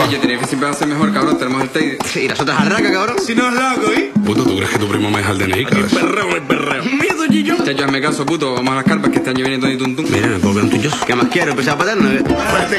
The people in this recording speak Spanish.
Oye, Tenerife siempre va a ser mejor, cabrón. Tenemos el Teide. Sí, y las otras arracas, cabrón. Si no es loco, ¿eh? Puto, ¿tú crees que tu primo me deja el DNI, cabrón? Perreo. Miedo, Gillo. Chacho, hazme caso, puto. Vamos a las carpas que este año viene Tony Tuntún. Mira, me puedo ver un tuyo. ¿Qué más quiero? ¿Empezar a paterno?